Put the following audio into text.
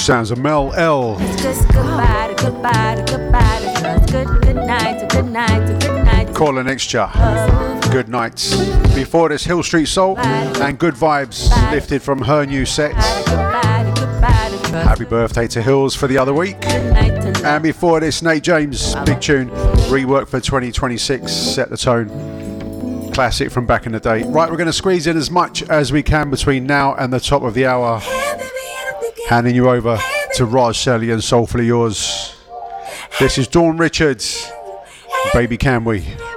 Sounds of Mel L. Caller Nexture. Good nights. Before this, Hill Street Soul and Good Vibes, lifted from her new set. Happy birthday to Hills for the other week. And before this, Nate James, big tune, rework for 2026, set the tone. Classic from back in the day. Right, we're going to squeeze in as much as we can between now and the top of the hour. Handing you over to Raj Shelley and Soulfully Yours. This is Dawn Richards. Baby, can we?